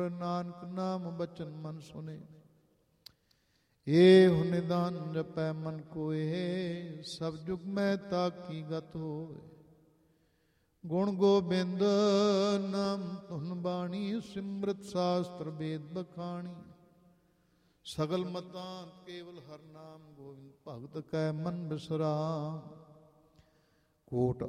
ਨਾਨਕ ਨਾਮ ਬਚਨ ਮਨ ਸੁਨੇ। ਏਹੁ ਨਿਦਾਨ ਜਪੈ ਮਨ ਕੋਏ, ਸਭ ਜੁਗ ਮੈਂ ਤਾਕੀ ਗਤ ਹੋਏ। ਗੁਣ ਗੋਬਿੰਦ ਨਾਮ ਧੁਨ ਬਾਣੀ, ਸਿਮਰਤ ਸਾਸਤਰ ਵੇਦ ਬਖਾਣੀ। ਸਗਲ ਮਤਾਂ ਕੇਵਲ ਹਰ ਨਾਮ, ਗੋਬਿੰਦ ਭਗਤ ਕੈ ਮਨ ਬਿਸਰਾਮ। ਕੋਟ